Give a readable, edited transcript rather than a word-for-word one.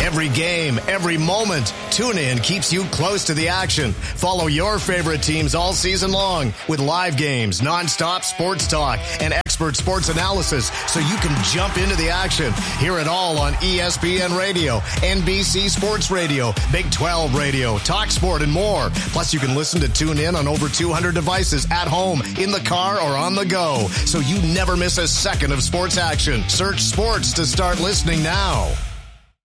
Every game, every moment, TuneIn keeps you close to the action. Follow your favorite teams all season long with live games, nonstop sports talk, and expert sports analysis so you can jump into the action. Hear it all on ESPN Radio, NBC Sports Radio, Big 12 Radio, Talk Sport, and more. Plus, you can listen to TuneIn on over 200 devices at home, in the car, or on the go, so you never miss a second of sports action. Search sports to start listening now.